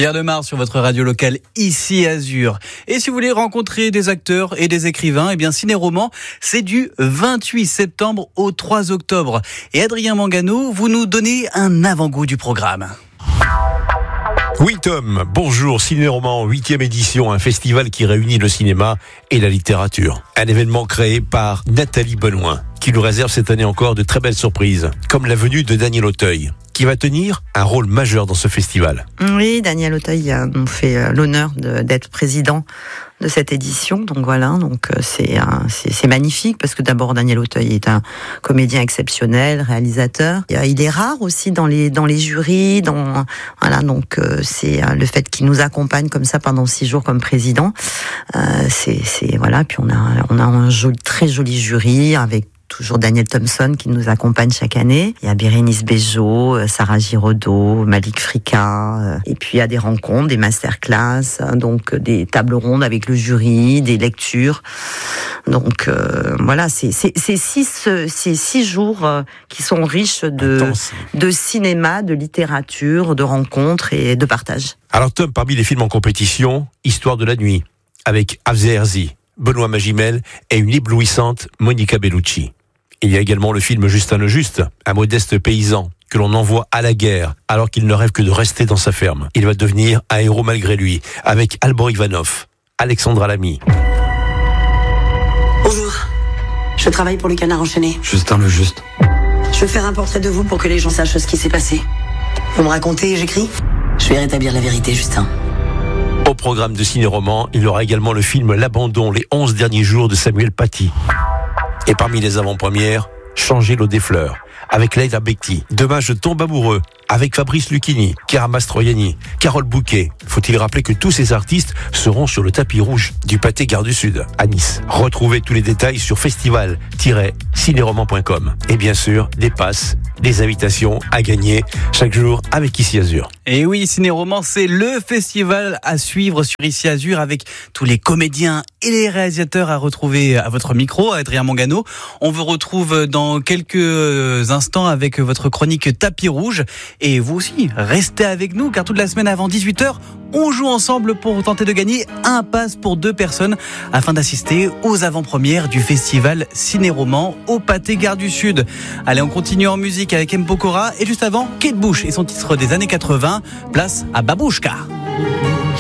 Pierre Demar sur votre radio locale, ici Azur. Et si vous voulez rencontrer des acteurs et des écrivains, eh bien Ciné-Roman, c'est du 28 septembre au 3 octobre. Et Adrien Mangano, vous nous donnez un avant-goût du programme. Oui Tom, bonjour, Ciné-Roman, 8e édition, un festival qui réunit le cinéma et la littérature. Un événement créé par Nathalie Benoît, qui nous réserve cette année encore de très belles surprises, comme la venue de Daniel Auteuil, qui va tenir un rôle majeur dans ce festival. Oui, Daniel Auteuil nous fait l'honneur d'être président de cette édition. Donc voilà, c'est magnifique parce que d'abord Daniel Auteuil est un comédien exceptionnel, réalisateur. Il est rare aussi dans les jurys, c'est le fait qu'il nous accompagne comme ça pendant 6 jours comme président. Voilà, puis on a un très joli jury avec toujours Daniel Thompson qui nous accompagne chaque année. Il y a Bérénice Bejo, Sarah Giraudot, Malik Frika. Et puis il y a des rencontres, des masterclass, donc des tables rondes avec le jury, des lectures. Donc voilà, c'est 6 jours qui sont riches de cinéma, de littérature, de rencontres et de partage. Alors Tom, parmi les films en compétition, Histoire de la nuit, avec Afzé Herzi, Benoît Magimel et une éblouissante Monica Bellucci. Il y a également le film Justin le Juste, un modeste paysan que l'on envoie à la guerre alors qu'il ne rêve que de rester dans sa ferme. Il va devenir un héros malgré lui, avec Alban Ivanov, Alexandra Lamy. Bonjour, je travaille pour le Canard enchaîné. Justin le Juste. Je veux faire un portrait de vous pour que les gens sachent ce qui s'est passé. Vous me racontez et j'écris ? Je vais rétablir la vérité, Justin. Au programme de Ciné-Roman, il y aura également le film L'Abandon, les 11 derniers jours de Samuel Paty. Et parmi les avant-premières, Changer l'eau des fleurs, avec Leila Bekti. Demain, je tombe amoureux, avec Fabrice Lucchini, Chiara Mastroianni, Carole Bouquet. Faut-il rappeler que tous ces artistes seront sur le tapis rouge du Pâté Gare du Sud, à Nice. Retrouvez tous les détails sur festival-cinéroman.com. Et bien sûr, des passes, des invitations à gagner chaque jour avec Ici Azur. Et oui, Ciné-Roman, c'est le festival à suivre sur Ici Azur avec tous les comédiens et les réalisateurs à retrouver à votre micro, Adrien Mangano. On vous retrouve dans quelques instants avec votre chronique Tapis Rouge. Et vous aussi, restez avec nous car toute la semaine avant 18h, on joue ensemble pour tenter de gagner un pass pour 2 personnes afin d'assister aux avant-premières du festival Ciné-Roman au Pâté Gare du Sud. Allez, on continue en musique avec M. Pokora et juste avant, Kate Bush et son titre des années 80, place à Babouchka.